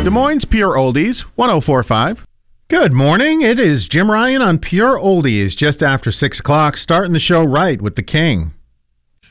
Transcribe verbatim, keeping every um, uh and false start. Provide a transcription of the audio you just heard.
Des Moines Pure Oldies, one oh four point five. Good morning. It is Jim Ryan on Pure Oldies, just after six o'clock, starting the show right with the King.